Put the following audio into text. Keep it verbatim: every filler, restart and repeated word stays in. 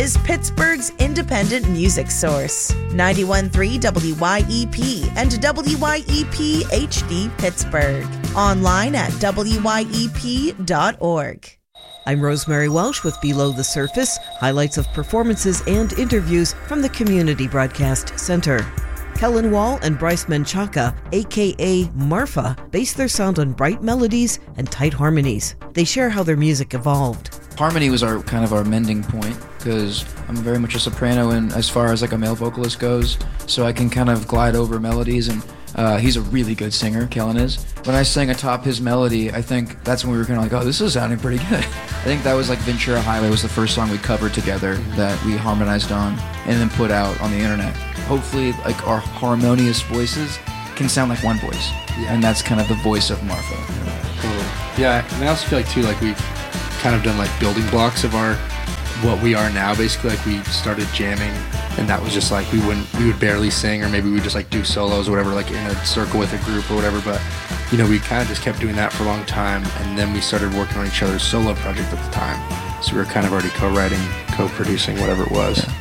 is Pittsburgh's independent music source. ninety-one point three W Y E P and W Y E P H D Pittsburgh. Online at W Y E P dot org. I'm Rosemary Welsh with Below the Surface, highlights of performances and interviews from the Community Broadcast Center. Kellen Wall and Bryce Menchaca, a k a. Marfa, base their sound on bright melodies and tight harmonies. They share how their music evolved. Harmony was our kind of our mending point, because I'm very much a soprano and as far as like a male vocalist goes, so I can kind of glide over melodies, and uh, he's a really good singer, Kellen is. When I sang atop his melody, I think that's when we were kind of like, oh, this is sounding pretty good. I think that was like Ventura Highway was the first song we covered together that we harmonized on and then put out on the internet. Hopefully, like, our harmonious voices can sound like one voice, yeah. And that's kind of the voice of Marfa. Totally. Yeah, and I also feel like too, like we've kind of done like building blocks of our what we are now. Basically, like we started jamming, and that was just like we wouldn't, we would barely sing, or maybe we would just like do solos or whatever, like in a circle with a group or whatever. But you know, we kind of just kept doing that for a long time, and then we started working on each other's solo project at the time. So we were kind of already co-writing, co-producing, whatever it was. Yeah.